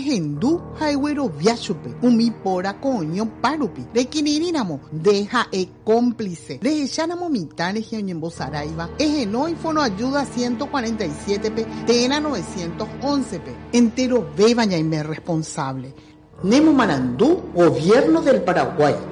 ejendu haiguero viachupe, umipora coño parupi, de quinirinamo, deja cómplice, de echanamo mitad en Saraiva, ejeno y fono ayuda 147p, tena 911p, entero bebaña y me responsable. Nemo Marandú, Gobierno del Paraguay.